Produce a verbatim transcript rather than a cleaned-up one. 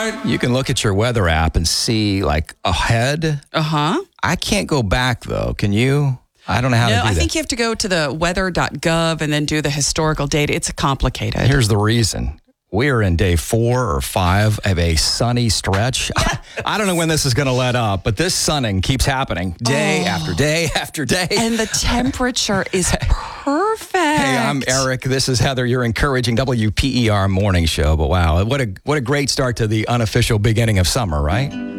right. You can look at your weather app and see like ahead. Uh-huh. I can't go back though. Can you? I don't know how No, to do I that. think you have to go to the weather dot gov and then do the historical data. It's complicated. Here's the reason. We are in day four or five of a sunny stretch. I, I don't know when this is going to let up, but this sunning keeps happening day Oh. after day after day. And the temperature is perfect. Hey, I'm Eric. This is Heather, your encouraging W P E R morning show. But wow, what a what a great start to the unofficial beginning of summer, right?